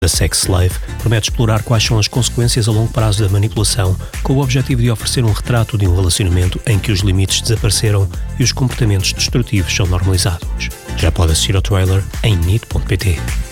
The Sex Slave promete explorar quais são as consequências a longo prazo da manipulação, com o objetivo de oferecer um retrato de um relacionamento em que os limites desapareceram e os comportamentos destrutivos são normalizados. Já pode assistir ao trailer em nit.pt.